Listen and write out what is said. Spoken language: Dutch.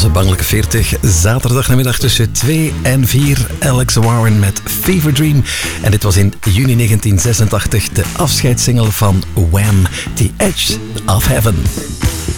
onze bangelijke 40. Zaterdagmiddag tussen 2 en 4. Alex Warren met Fever Dream. En dit was in juni 1986 de afscheidssingle van Wham! The Edge of Heaven.